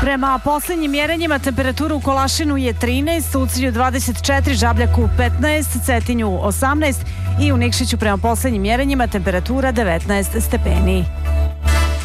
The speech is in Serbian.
Prema poslednjim mjerenjima temperatura u Kolašinu je 13, u Ucilju 24, Žabljaku 15, Cetinju 18 i u Nikšiću prema poslednjim mjerenjima temperatura 19 stepeni.